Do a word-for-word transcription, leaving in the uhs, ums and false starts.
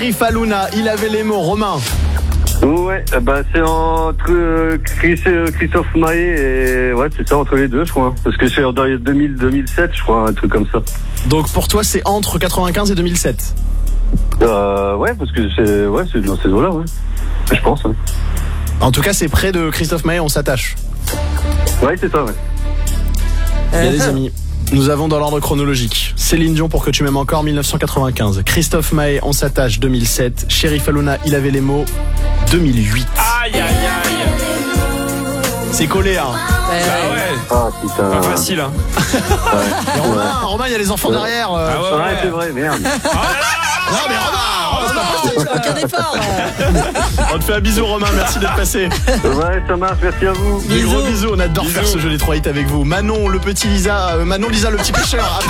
Sheriff Aluna, il avait les mots. Romain. Ouais, bah c'est entre euh, Chris, euh, Christophe Maé et ouais, c'est ça, entre les deux, je crois. Parce que c'est dans les deux mille, deux mille sept, je crois, un truc comme ça. Donc pour toi, c'est entre quatre-vingt-quinze et deux mille sept. Euh, ouais, parce que c'est ouais, c'est dans ces eaux-là, ouais. Je pense. Ouais. En tout cas, c'est près de Christophe Maé, on s'attache. Ouais, c'est ça, ouais. Bien les amis, nous avons dans l'ordre chronologique Céline Dion pour que tu m'aimes encore mille neuf cent quatre-vingt-quinze, Christophe Maé on s'attache deux mille sept, Sheriff Aluna il avait les mots deux mille huit. Aïe aïe aïe. C'est collé hein. Bah ouais. Ah putain. Pas facile hein. Ouais. Et Romain, Romain il y a les enfants derrière. euh. Ah ouais, Ouais, ouais. c'est vrai, merde. Non mais Romain, Aucun effort. on te fait un bisou Romain, merci d'être passé. Ouais, ça marche, merci à vous. Des gros bisous, on adore Bisous. faire ce jeu des trois hits avec vous. Manon le petit Lisa, euh, Manon Lisa le petit pêcheur. Après